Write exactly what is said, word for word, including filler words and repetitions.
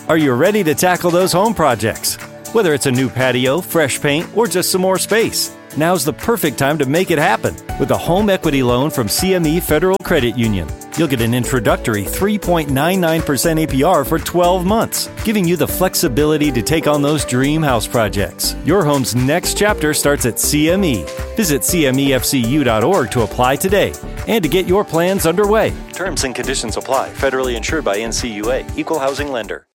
Are you ready to tackle those home projects? Whether it's a new patio, fresh paint, or just some more space, now's the perfect time to make it happen with a home equity loan from C M E Federal Credit Union. You'll get an introductory three point nine nine percent A P R for twelve months, giving you the flexibility to take on those dream house projects. Your home's next chapter starts at C M E. Visit C M E F C U dot org to apply today and to get your plans underway. Terms and conditions apply. Federally insured by N C U A. Equal housing lender.